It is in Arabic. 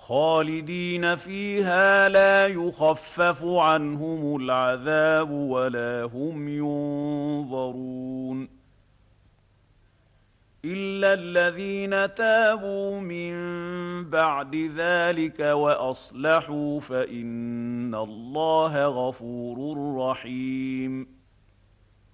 خالدين فيها لا يخفف عنهم العذاب ولا هم ينظرون إلا الذين تابوا من بعد ذلك وأصلحوا فإن الله غفور رحيم